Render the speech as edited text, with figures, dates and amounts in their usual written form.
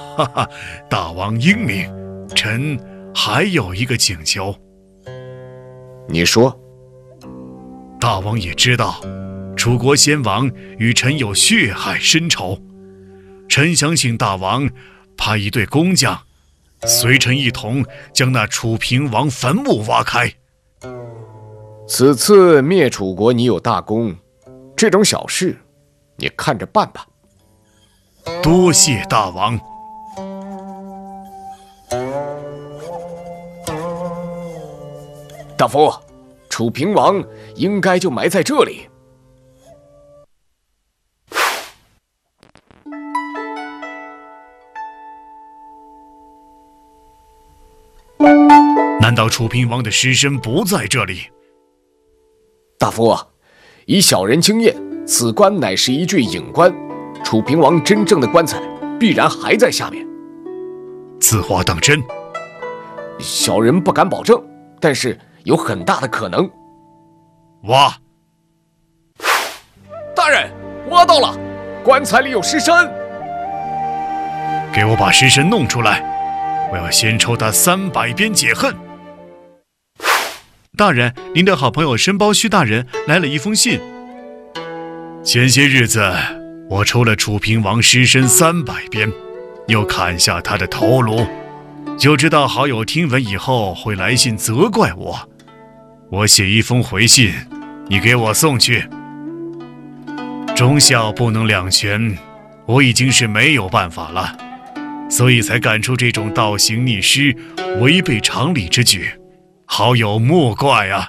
哈哈，大王英明，臣还有一个请求。 你说。 大王也知道，楚国先王与臣有血海深仇，臣想请大王派一队工匠，随臣一同将那楚平王坟墓挖开。 此次灭楚国你有大功，这种小事你看着办吧。 多谢大王。 大夫，楚平王应该就埋在这里。 难道楚平王的尸身不在这里？ 大夫，以小人经验，此棺乃是一具隐棺，楚平王真正的棺材必然还在下面。 此话当真？ 小人不敢保证，但是有很大的可能。 挖！ 大人，挖到了，棺材里有尸身。 给我把尸身弄出来，我要先抽他300鞭解恨。大人，您的好朋友申包胥大人来了一封信。前些日子，我抽了楚平王尸身300鞭，又砍下他的头颅，就知道好友听闻以后会来信责怪我。我写一封回信，你给我送去。忠孝不能两全，我已经是没有办法了，所以才干出这种倒行逆施、违背常理之举。好友莫怪啊。